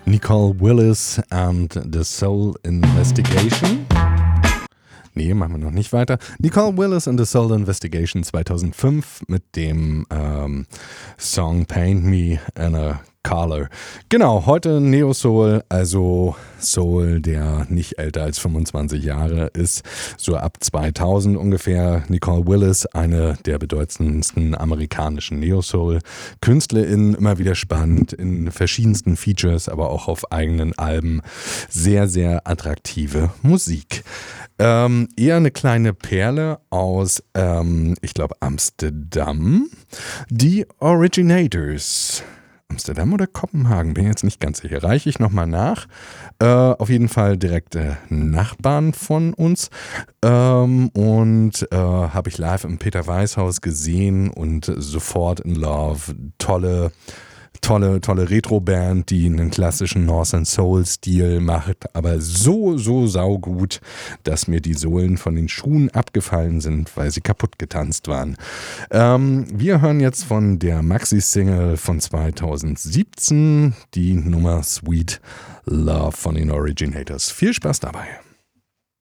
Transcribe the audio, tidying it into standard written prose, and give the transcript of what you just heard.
Nicole Willis and the Soul Investigation. Nee, machen wir noch nicht weiter. Nicole Willis and the Soul Investigation 2005 mit dem Song Paint Me in a Color. Genau, heute Neo Soul, also Soul, der nicht älter als 25 Jahre ist, so ab 2000 ungefähr. Nicole Willis, eine der bedeutendsten amerikanischen Neo Soul KünstlerInnen, immer wieder spannend in verschiedensten Features, aber auch auf eigenen Alben. Sehr, sehr attraktive Musik. Eher eine kleine Perle aus, ich glaube, Amsterdam. Die Originators. Amsterdam oder Kopenhagen, bin jetzt nicht ganz sicher. Reiche ich nochmal nach. Auf jeden Fall direkte Nachbarn von uns. Und habe ich live im Peter Weiß Haus gesehen und sofort in Love. Tolle Retro-Band, die einen klassischen North and Soul-Stil macht, aber so saugut, dass mir die Sohlen von den Schuhen abgefallen sind, weil sie kaputt getanzt waren. Wir hören jetzt von der Maxi-Single von 2017 die Nummer Sweet Love von den Originators. Viel Spaß dabei.